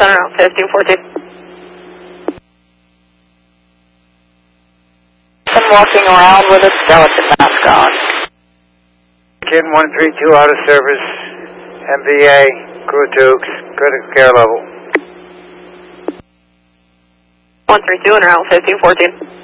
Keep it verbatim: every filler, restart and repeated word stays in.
on route fifteen fourteen. I'm walking around with a skeleton mask on. Kid one three two out of service, M V A, crew Dukes, critical care level. one three two on route fifteen fourteen.